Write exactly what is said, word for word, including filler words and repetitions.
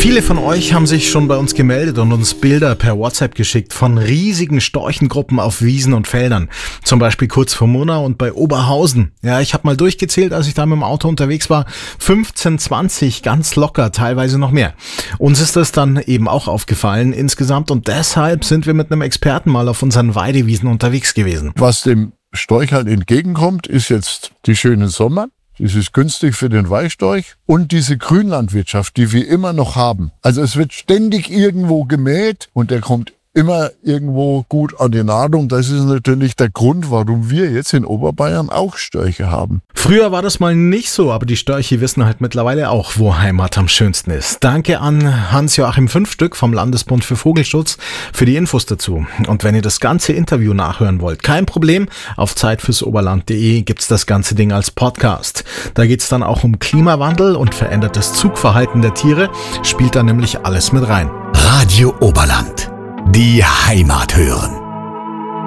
Viele von euch haben sich schon bei uns gemeldet und uns Bilder per WhatsApp geschickt von riesigen Storchengruppen auf Wiesen und Feldern. Zum Beispiel kurz vor Murnau und bei Oberhausen. Ja, ich habe mal durchgezählt, als ich da mit dem Auto unterwegs war. fünfzehn, zwanzig, ganz locker, teilweise noch mehr. Uns ist das dann eben auch aufgefallen insgesamt und deshalb sind wir mit einem Experten mal auf unseren Weidewiesen unterwegs gewesen. Was dem Storch halt entgegenkommt, ist jetzt die schönen Sommer. Das ist günstig für den Weißstorch und diese Grünlandwirtschaft, die wir immer noch haben. Also es wird ständig irgendwo gemäht und der kommt immer irgendwo gut an die Nahrung. Das ist natürlich der Grund, warum wir jetzt in Oberbayern auch Störche haben. Früher war das mal nicht so, aber die Störche wissen halt mittlerweile auch, wo Heimat am schönsten ist. Danke an Hans-Joachim Fünfstück vom Landesbund für Vogelschutz für die Infos dazu. Und wenn ihr das ganze Interview nachhören wollt, kein Problem, auf zeit fürs oberland punkt de gibt's das ganze Ding als Podcast. Da geht's dann auch um Klimawandel und verändertes Zugverhalten der Tiere, spielt da nämlich alles mit rein. Radio Oberland. Die Heimat hören.